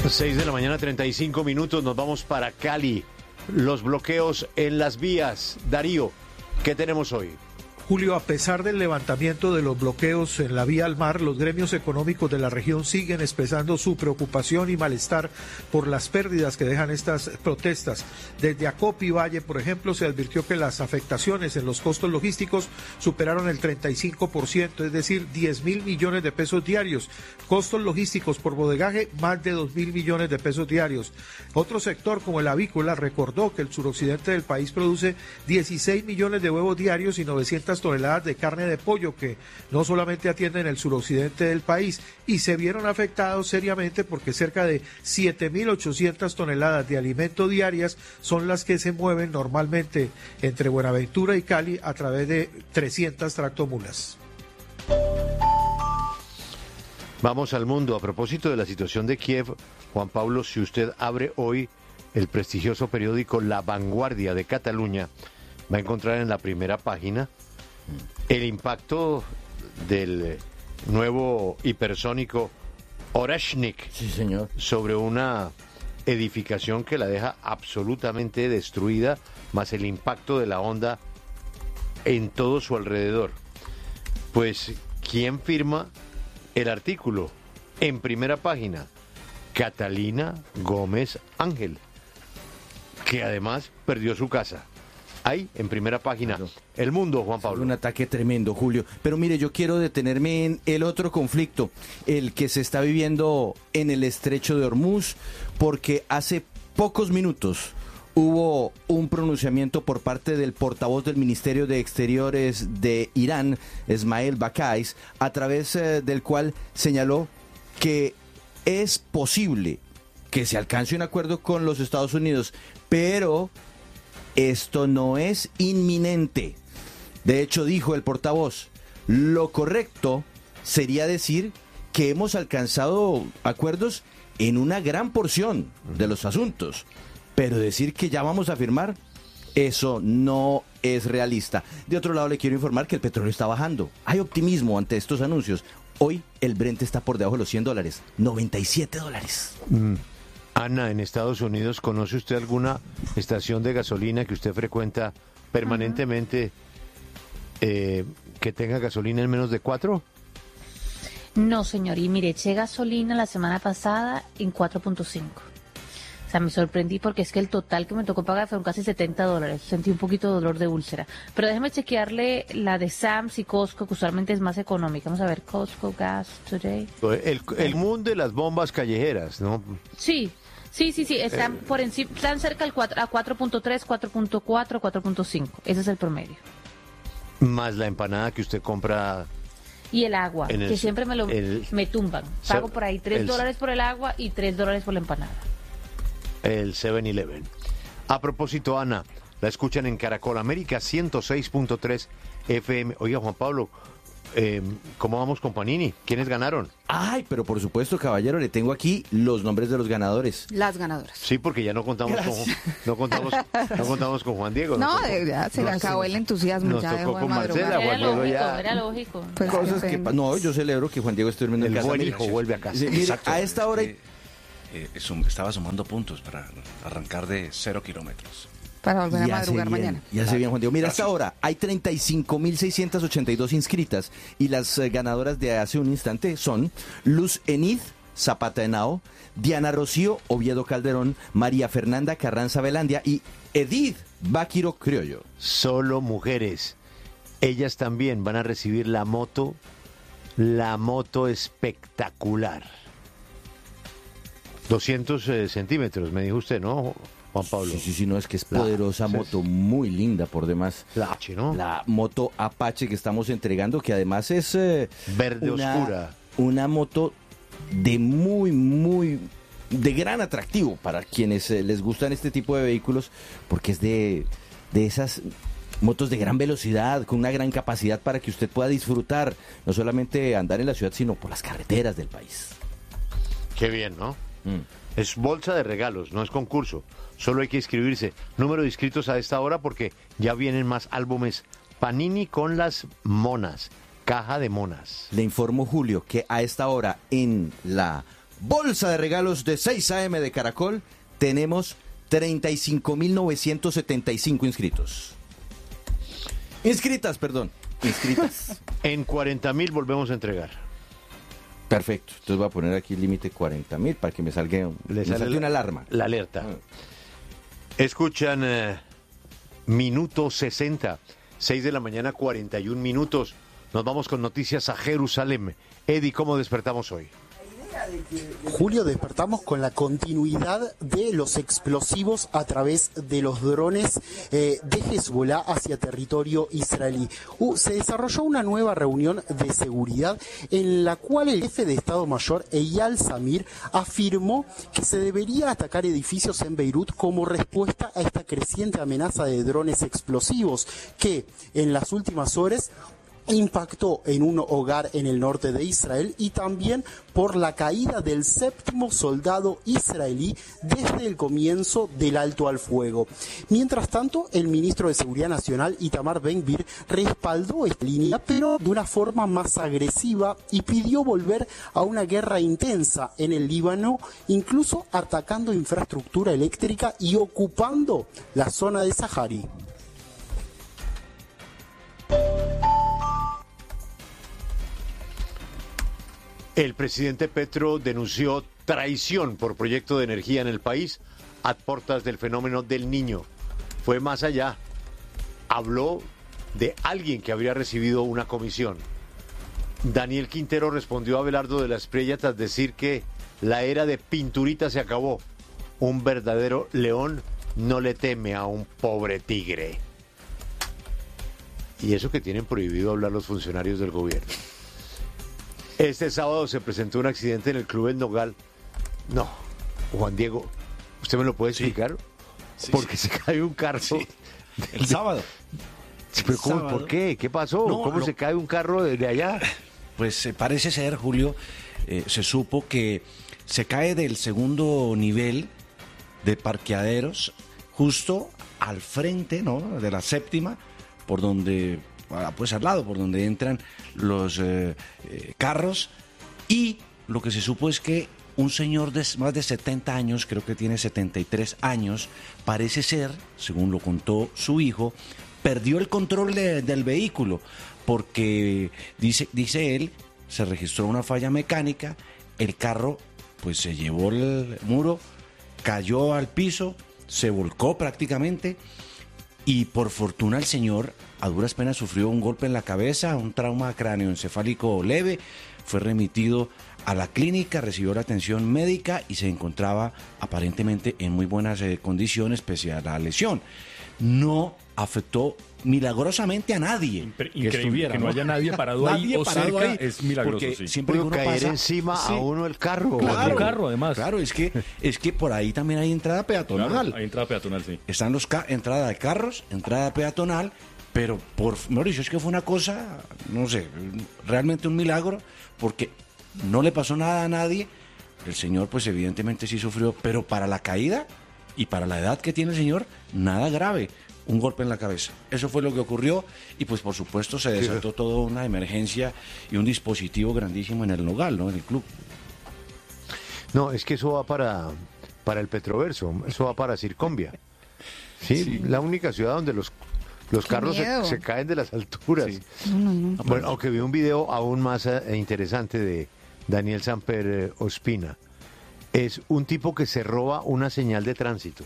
6 de la mañana, 35 minutos, nos vamos para Cali. Los bloqueos en las vías. Darío, ¿qué tenemos hoy? Julio, a pesar del levantamiento de los bloqueos en la vía al mar, los gremios económicos de la región siguen expresando su preocupación y malestar por las pérdidas que dejan estas protestas. Desde Acopi Valle, por ejemplo, se advirtió que las afectaciones en los costos logísticos superaron el 35%, es decir, 10.000 millones de pesos diarios. Costos logísticos por bodegaje, más de 2.000 millones de pesos diarios. Otro sector, como el avícola, recordó que el suroccidente del país produce 16 millones de huevos diarios y 900 toneladas de carne de pollo que no solamente atienden el suroccidente del país, y se vieron afectados seriamente porque cerca de 7.800 toneladas de alimento diarias son las que se mueven normalmente entre Buenaventura y Cali a través de 300 tractomulas. Vamos al mundo. A propósito de la situación de Kiev, Juan Pablo, si usted abre hoy el prestigioso periódico La Vanguardia de Cataluña, va a encontrar en la primera página el impacto del nuevo hipersónico Oreshnik, sí, señor, sobre una edificación que la deja absolutamente destruida, más el impacto de la onda en todo su alrededor. Pues, ¿quién firma el artículo? En primera página, Catalina Gómez Ángel, que además perdió su casa. Ahí, en primera página, claro. El Mundo, Juan Pablo. Un ataque tremendo, Julio. Pero mire, yo quiero detenerme en el otro conflicto, el que se está viviendo en el estrecho de Hormuz, porque hace pocos minutos hubo un pronunciamiento por parte del portavoz del Ministerio de Exteriores de Irán, Esmail Bakais, a través del cual señaló que es posible que se alcance un acuerdo con los Estados Unidos, pero esto no es inminente. De hecho, dijo el portavoz, lo correcto sería decir que hemos alcanzado acuerdos en una gran porción de los asuntos, pero decir que ya vamos a firmar, eso no es realista. De otro lado, le quiero informar que el petróleo está bajando. Hay optimismo ante estos anuncios. Hoy el Brent está por debajo de los $100, $97. Ana, en Estados Unidos, ¿conoce usted alguna estación de gasolina que usted frecuenta permanentemente que tenga gasolina en menos de 4? No, señor, y mire, eché gasolina la semana pasada en 4.5. O sea, me sorprendí porque es que el total que me tocó pagar fueron casi $70. Sentí un poquito de dolor de úlcera. Pero déjeme chequearle la de Sam's y Costco, que usualmente es más económica. Vamos a ver, Costco Gas Today. El mundo de las bombas callejeras, ¿no? Sí, están por encima, están cerca al 4, a 4.3, 4.4, 4.5. Ese es el promedio. Más la empanada que usted compra. Y el agua, que siempre me tumban. Pago por ahí $3 por el agua y $3 por la empanada. El 7-Eleven. A propósito, Ana, la escuchan en Caracol América 106.3 FM. Oiga, Juan Pablo, ¿cómo vamos con Panini? ¿Quiénes ganaron? Ay, pero por supuesto, caballero, le tengo aquí los nombres de los ganadores. Las ganadoras. Sí, porque ya no contamos con Juan Diego. No, ya se le acabó el entusiasmo. Nos tocó con Marcela. Juan Diego ya. Era lógico. Pues cosas que no, yo celebro que Juan Diego esté durmiendo en casa. El buen hijo vuelve a casa. Sí, mire, a esta hora estaba sumando puntos para arrancar de 0 kilómetros. Para volver a madrugar mañana. Ya se bien, Juan Diego. Mira, hasta ahora hay 35.682 inscritas y las ganadoras de hace un instante son Luz Enid Zapata Henao, Diana Rocío Oviedo Calderón, María Fernanda Carranza Velandia y Edith Báquiro Criollo. Solo mujeres. Ellas también van a recibir la moto espectacular. 200 centímetros, me dijo usted, ¿no, Juan Pablo? Sí, no, es que es poderosa moto, muy linda por demás. La H, ¿no? La moto Apache que estamos entregando, que además es verde oscura. Una moto de de gran atractivo para quienes les gustan este tipo de vehículos, porque es de esas motos de gran velocidad, con una gran capacidad para que usted pueda disfrutar, no solamente andar en la ciudad, sino por las carreteras del país. Qué bien, ¿no? Es bolsa de regalos, no es concurso. Solo hay que inscribirse. Número de inscritos a esta hora porque ya vienen más álbumes Panini con las monas. Caja de monas. Le informo, Julio, que a esta hora en la bolsa de regalos de 6 AM de Caracol, tenemos 35.975 inscritos. Inscritas. En 40.000 volvemos a entregar. Perfecto. Entonces voy a poner aquí el límite 40.000 para que me salga una alarma. La alerta. Escuchan minuto 60, 6 de la mañana, 41 minutos. Nos vamos con noticias a Jerusalén. Eddie, ¿cómo despertamos hoy? Julio, despertamos con la continuidad de los explosivos a través de los drones de Hezbollah hacia territorio israelí. Se desarrolló una nueva reunión de seguridad en la cual el jefe de Estado Mayor, Eyal Zamir, afirmó que se debería atacar edificios en Beirut como respuesta a esta creciente amenaza de drones explosivos que en las últimas horas impactó en un hogar en el norte de Israel y también por la caída del 7º soldado israelí desde el comienzo del alto al fuego. Mientras tanto, el ministro de Seguridad Nacional, Itamar Ben-Gvir, respaldó esta línea, pero de una forma más agresiva y pidió volver a una guerra intensa en el Líbano, incluso atacando infraestructura eléctrica y ocupando la zona de Sahari. El presidente Petro denunció traición por proyecto de energía en el país a portas del fenómeno del Niño. Fue más allá. Habló de alguien que habría recibido una comisión. Daniel Quintero respondió a Abelardo de la Espriella tras decir que la era de pinturita se acabó. Un verdadero león no le teme a un pobre tigre. Y eso que tienen prohibido hablar los funcionarios del gobierno. Este sábado se presentó un accidente en el Club El Nogal. No, Juan Diego, ¿usted me lo puede explicar? Sí, Porque se cae un carro. Sí. El sábado. ¿Pero cómo, por qué? ¿Qué pasó? No, ¿Cómo se cae un carro de allá? Pues parece ser, Julio, se supo que se cae del segundo nivel de parqueaderos justo al frente, ¿no?, de la séptima, por donde, pues al lado, por donde entran los carros, y lo que se supo es que un señor de más de 70 años, creo que tiene 73 años, parece ser, según lo contó su hijo, perdió el control del vehículo, porque dice él, se registró una falla mecánica, el carro pues se llevó el muro, cayó al piso, se volcó prácticamente, y por fortuna el señor a duras penas sufrió un golpe en la cabeza, un trauma cráneoencefálico leve, fue remitido a la clínica, recibió la atención médica y se encontraba aparentemente en muy buenas condiciones pese a la lesión. No afectó milagrosamente a nadie. Increíble que no haya nadie parado ahí o cerca ahí, es milagroso. Porque sí. siempre Pudo uno caer pasa, encima sí, a uno el carro. Claro, carro, además. Claro, es que por ahí también hay entrada peatonal. Claro, hay entrada peatonal, sí. Están entrada de carros, entrada peatonal, pero Mauricio, es que fue una cosa, no sé, realmente un milagro, porque no le pasó nada a nadie. El señor pues evidentemente sí sufrió, pero para la caída y para la edad que tiene el señor, nada grave, un golpe en la cabeza. Eso fue lo que ocurrió y pues por supuesto se desató toda una emergencia y un dispositivo grandísimo en el Nogal, ¿no?, en el club. No, es que eso va para el Petroverso, eso va para Circonvia. Sí, la única ciudad donde los carros se caen de las alturas. Sí. No. Bueno, aunque vi un video aún más interesante de Daniel Samper Ospina. Es un tipo que se roba una señal de tránsito.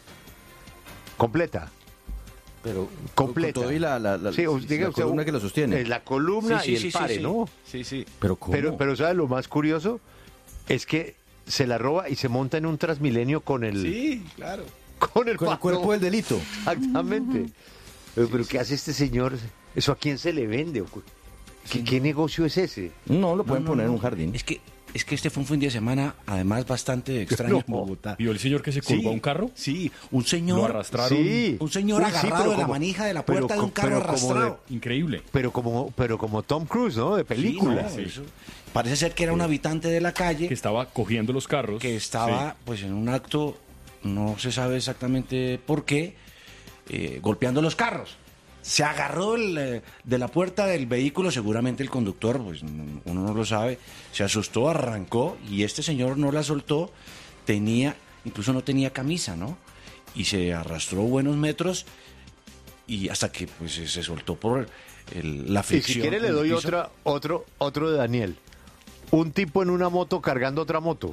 Completa. Pero completa. Con todo y la columna que lo sostiene. La columna y el pare, ¿no? Sí, sí. Pero ¿cómo? Pero ¿sabes lo más curioso? Es que se la roba y se monta en un Transmilenio con el... Sí, claro. Con el cuerpo del delito. Exactamente. Pero ¿qué hace este señor? ¿Eso a quién se le vende? ¿Qué negocio es ese? No, lo pueden poner en un jardín. Es que este fue un fin de semana, además, bastante extraño en Bogotá. ¿Vio el señor que se colgó a un carro? Sí, un señor... Lo arrastraron. Sí. Un señor agarrado de la manija de la puerta de un carro arrastrado. Increíble. Pero como Tom Cruise, ¿no? De película. Sí, eso. Parece ser que era un habitante de la calle. Que estaba cogiendo los carros. Que estaba, pues, en un acto, no se sabe exactamente por qué, golpeando los carros. se agarró de la puerta del vehículo, seguramente el conductor, pues uno no lo sabe, se asustó, arrancó y este señor no la soltó, incluso no tenía camisa, ¿no? Y se arrastró buenos metros y hasta que pues se soltó por la fricción. Y si quiere le doy otro de Daniel. Un tipo en una moto cargando otra moto.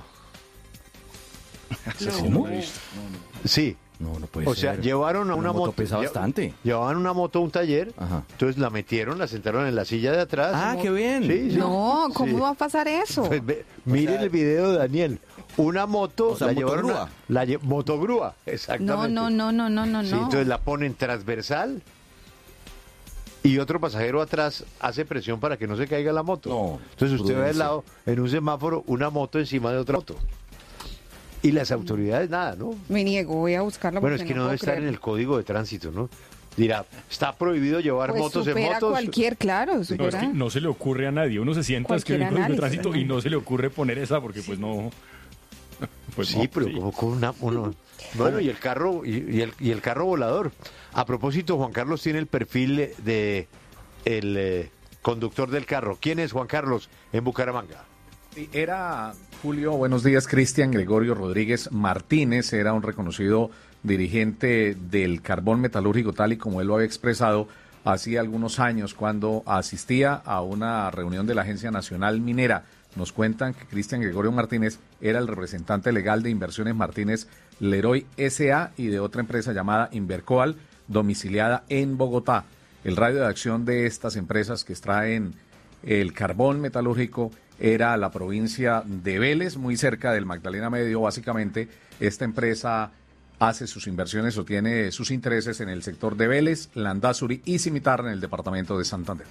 ¿Cómo? Sí. No puede O ser. sea, llevaron a una moto. Pesa bastante. Llevaban una moto a un taller, Ajá. entonces la metieron, la sentaron en la silla de atrás. Ah, qué bien. Sí. No, ¿cómo Sí. va a pasar eso? Pues miren el video de Daniel. Una moto, O sea, la llevaron motogrúa. motogrúa, exactamente. No. Sí, entonces la ponen transversal y otro pasajero atrás hace presión para que no se caiga la moto. No, entonces usted ve al prudencia. lado, en un semáforo, una moto encima de otra moto. Y las autoridades nada, ¿no? Me niego, voy a buscarlo. Bueno, porque es que no puedo debe estar en creerlo. el código de tránsito, ¿no? Dirá, está prohibido llevar Pues motos en supera motos. cualquier, claro, No, es supera. que no se le ocurre a nadie. Uno se sienta a escribir el Cualquier código de análisis, tránsito y ¿no? no se le ocurre poner esa porque pues no. Pues Sí, no, pero sí. como con uno. Bueno, y el carro y el carro volador. A propósito, Juan Carlos tiene el perfil de el conductor del carro. ¿Quién es Juan Carlos en Bucaramanga? Era, Julio, buenos días, Cristian Gregorio Rodríguez Martínez, era un reconocido dirigente del carbón metalúrgico, tal y como él lo había expresado hacía algunos años cuando asistía a una reunión de la Agencia Nacional Minera. Nos cuentan que Cristian Gregorio Martínez era el representante legal de Inversiones Martínez Leroy S.A. y de otra empresa llamada Invercoal, domiciliada en Bogotá. El radio de acción de estas empresas que extraen el carbón metalúrgico era la provincia de Vélez, muy cerca del Magdalena Medio. Básicamente, esta empresa hace sus inversiones o tiene sus intereses en el sector de Vélez, Landázuri y Cimitarra en el departamento de Santander.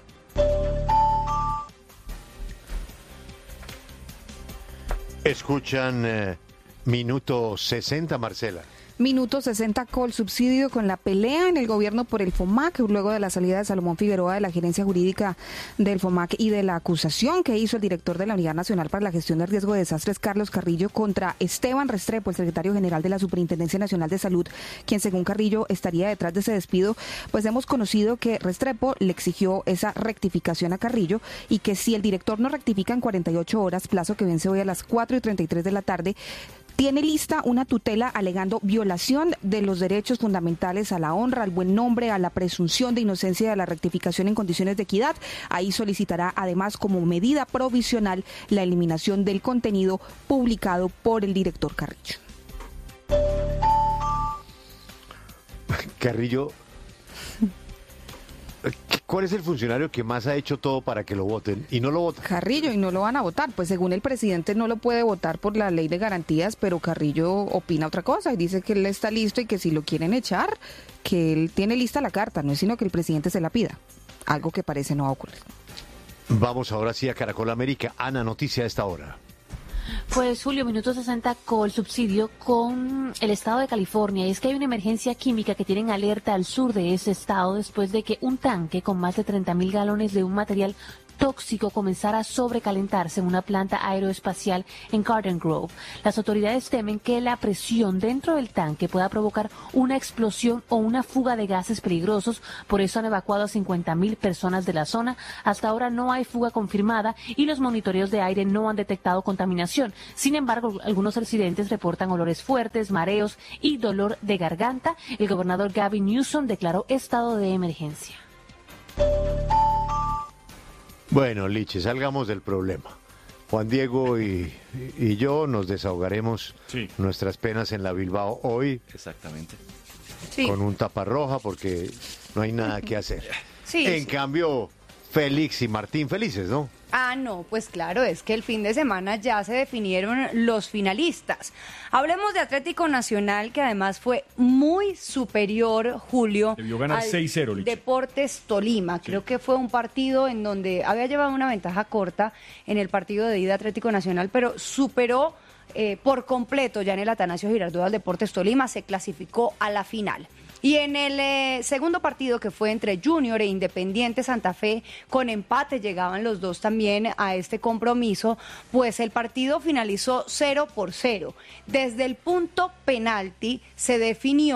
Escuchan minuto 60, Marcela. Minuto 60 Colsubsidio con la pelea en el gobierno por el FOMAC, luego de la salida de Salomón Figueroa de la gerencia jurídica del FOMAC y de la acusación que hizo el director de la Unidad Nacional para la Gestión del Riesgo de Desastres, Carlos Carrillo, contra Esteban Restrepo, el secretario general de la Superintendencia Nacional de Salud, quien según Carrillo estaría detrás de ese despido. Pues hemos conocido que Restrepo le exigió esa rectificación a Carrillo y que si el director no rectifica en 48 horas, plazo que vence hoy a las 4:33 de la tarde, tiene lista una tutela alegando violación de los derechos fundamentales a la honra, al buen nombre, a la presunción de inocencia y a la rectificación en condiciones de equidad. Ahí solicitará además como medida provisional la eliminación del contenido publicado por el director Carrillo. Carrillo, ¿cuál es el funcionario que más ha hecho todo para que lo voten y no lo votan? Carrillo, y no lo van a votar. Pues según el presidente no lo puede votar por la ley de garantías, pero Carrillo opina otra cosa y dice que él está listo y que si lo quieren echar, que él tiene lista la carta, no es sino que el presidente se la pida. Algo que parece no va a ocurrir. Vamos ahora sí a Caracol América. Ana, noticia a esta hora. Pues Julio, minuto 60 Colsubsidio con el estado de California. Y es que hay una emergencia química que tienen alerta al sur de ese estado después de que un tanque con más de 30.000 galones de un material tóxico comenzara a sobrecalentarse en una planta aeroespacial en Garden Grove. Las autoridades temen que la presión dentro del tanque pueda provocar una explosión o una fuga de gases peligrosos. Por eso han evacuado a 50.000 personas de la zona. Hasta ahora no hay fuga confirmada y los monitoreos de aire no han detectado contaminación. Sin embargo, algunos residentes reportan olores fuertes, mareos y dolor de garganta. El gobernador Gavin Newsom declaró estado de emergencia. Bueno, Liche, salgamos del problema. Juan Diego y yo nos desahogaremos nuestras penas en la Bilbao hoy. Exactamente. Sí. Con un taparroja porque no hay nada que hacer. Sí, En sí. cambio, Félix y Martín felices, ¿no? Ah, no, pues claro, es que el fin de semana ya se definieron los finalistas. Hablemos de Atlético Nacional, que además fue muy superior, Julio, Debió ganar al 6-0, Licha. Deportes Tolima. Creo que fue un partido en donde había llevado una ventaja corta en el partido de ida Atlético Nacional, pero superó por completo ya en el Atanasio Girardot al Deportes Tolima, se clasificó a la final. Y en el segundo partido, que fue entre Junior e Independiente Santa Fe, con empate llegaban los dos también a este compromiso, pues el partido finalizó 0-0. Desde el punto penalti se definió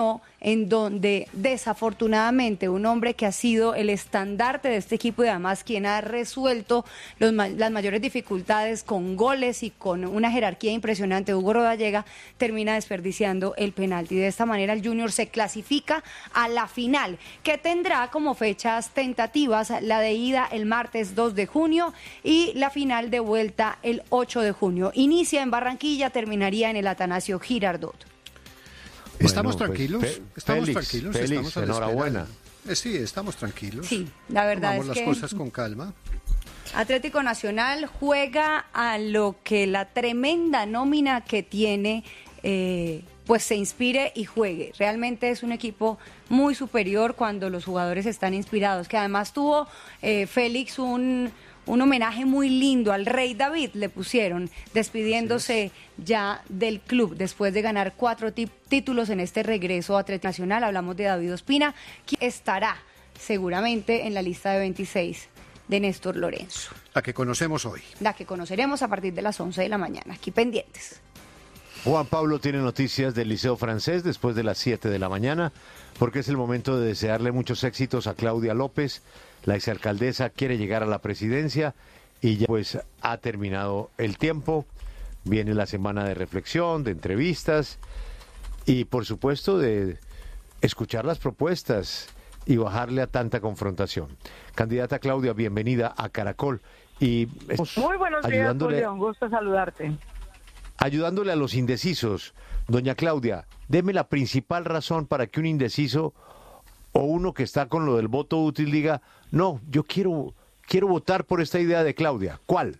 en donde desafortunadamente un hombre que ha sido el estandarte de este equipo y además quien ha resuelto las mayores dificultades con goles y con una jerarquía impresionante, Hugo Rodallega, termina desperdiciando el penalti. De esta manera el Junior se clasifica a la final, que tendrá como fechas tentativas la de ida el martes 2 de junio y la final de vuelta el 8 de junio. Inicia en Barranquilla, terminaría en el Atanasio Girardot. ¿Estamos Bueno, tranquilos? pues, ¿Estamos Félix, tranquilos? Félix, Estamos a la enhorabuena. espera. Sí, estamos tranquilos. Sí, la verdad Tomamos es las que cosas con calma. Atlético Nacional juega a lo que la tremenda nómina que tiene pues se inspire y juegue. Realmente es un equipo muy superior cuando los jugadores están inspirados, que además tuvo Félix un homenaje muy lindo al Rey David, le pusieron, despidiéndose ya del club después de ganar 4 títulos en este regreso a Atlético Nacional. Hablamos de David Ospina, que estará seguramente en la lista de 26 de Néstor Lorenzo. La que conocemos hoy. La que conoceremos a partir de las 11 de la mañana. Aquí pendientes. Juan Pablo tiene noticias del Liceo Francés después de las 7 de la mañana, porque es el momento de desearle muchos éxitos a Claudia López. La exalcaldesa quiere llegar a la presidencia y ya pues ha terminado el tiempo. Viene la semana de reflexión, de entrevistas y por supuesto de escuchar las propuestas y bajarle a tanta confrontación. Candidata Claudia, bienvenida a Caracol. Y muy buenos días, Julio, un gusto saludarte. Ayudándole a los indecisos. Doña Claudia, deme la principal razón para que un indeciso o uno que está con lo del voto útil diga, no, yo quiero votar por esta idea de Claudia. ¿Cuál?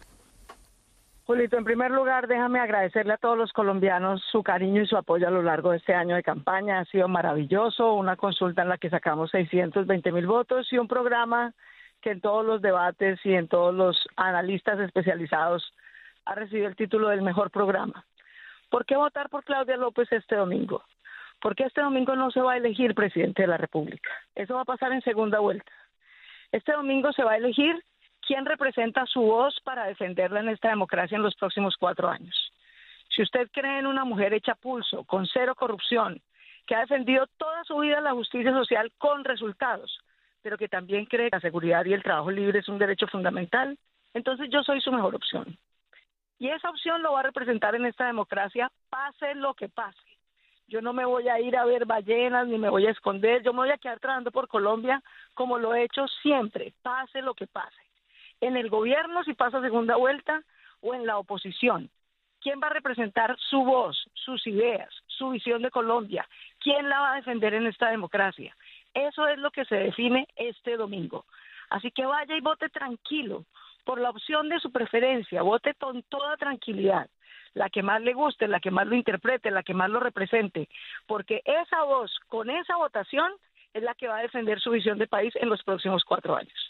Julito, en primer lugar, déjame agradecerle a todos los colombianos su cariño y su apoyo a lo largo de este año de campaña. Ha sido maravilloso, una consulta en la que sacamos 620,000 votos y un programa que en todos los debates y en todos los analistas especializados ha recibido el título del mejor programa. ¿Por qué votar por Claudia López este domingo? Porque este domingo no se va a elegir presidente de la República. Eso va a pasar en segunda vuelta. Este domingo se va a elegir quién representa su voz para defenderla en esta democracia en los próximos 4 años. Si usted cree en una mujer hecha pulso, con cero corrupción, que ha defendido toda su vida la justicia social con resultados, pero que también cree que la seguridad y el trabajo libre es un derecho fundamental, entonces yo soy su mejor opción. Y esa opción lo va a representar en esta democracia, pase lo que pase. Yo no me voy a ir a ver ballenas ni me voy a esconder, yo me voy a quedar trabajando por Colombia como lo he hecho siempre, pase lo que pase. En el gobierno si pasa segunda vuelta o en la oposición. ¿Quién va a representar su voz, sus ideas, su visión de Colombia? ¿Quién la va a defender en esta democracia? Eso es lo que se define este domingo. Así que vaya y vote tranquilo por la opción de su preferencia, vote con toda tranquilidad, la que más le guste, la que más lo interprete, la que más lo represente, porque esa voz, con esa votación, es la que va a defender su visión de país en los próximos 4 años.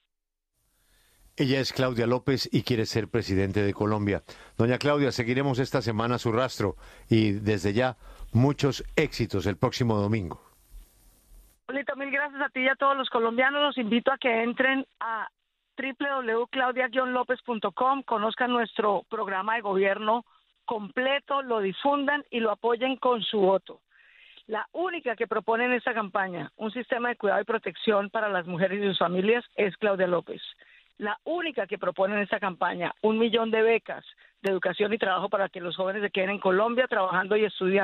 Ella es Claudia López y quiere ser presidente de Colombia. Doña Claudia, seguiremos esta semana su rastro y desde ya muchos éxitos el próximo domingo. Julito, mil gracias a ti y a todos los colombianos. Los invito a que entren a www.claudia-lopez.com, conozcan nuestro programa de gobierno completo, lo difundan y lo apoyen con su voto. La única que propone en esta campaña un sistema de cuidado y protección para las mujeres y sus familias es Claudia López. La única que propone en esta campaña 1 millón de becas de educación y trabajo para que los jóvenes se queden en Colombia trabajando y estudiando.